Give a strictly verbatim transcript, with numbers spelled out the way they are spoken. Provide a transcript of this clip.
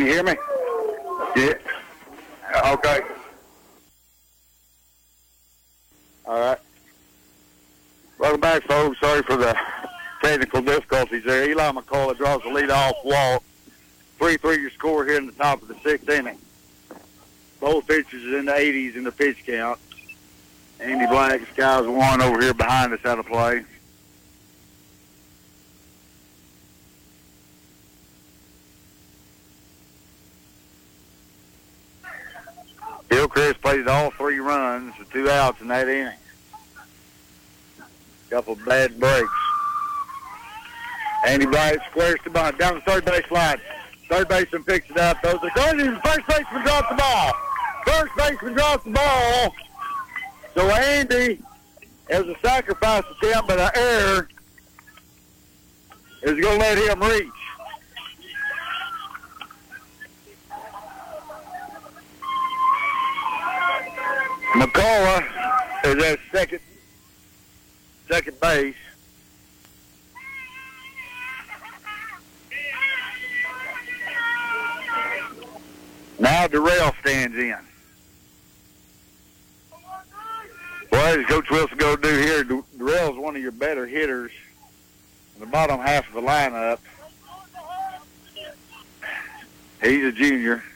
Can you hear me? Yeah. Okay. All right. Welcome back, folks. Sorry for the technical difficulties there. Eli McCullough draws the lead-off walk. three three your score here in the top of the sixth inning. Both pitchers is in the eighties in the pitch count. Andy Black, Skies one over here behind us out of play. Hillcrest plays all three runs with two outs in that inning. Couple bad breaks. Andy Black squares to bunt down the third base line. Third baseman picks it up. Those are going. The first baseman drops the ball. First baseman drops the ball. So Andy, as a sacrifice attempt, but an error, is going to let him reach. McCullough is at second, second base. Now Durrell stands in. Well, as Coach Wilson going to do here, Durrell's one of your better hitters in the bottom half of the lineup. He's a junior.